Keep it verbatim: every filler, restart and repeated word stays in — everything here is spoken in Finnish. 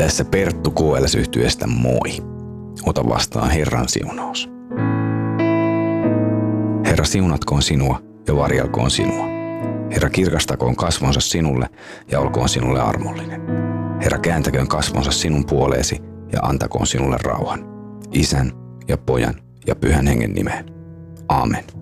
Tässä Perttu K L S-yhtyeestä moi. Ota vastaan Herran siunaus. Herra siunatkoon sinua ja varjelkoon sinua. Herra kirkastakoon kasvonsa sinulle ja olkoon sinulle armollinen. Herra kääntäköön kasvonsa sinun puoleesi ja antakoon sinulle rauhan. Isän ja Pojan ja Pyhän Hengen nimeen. Aamen.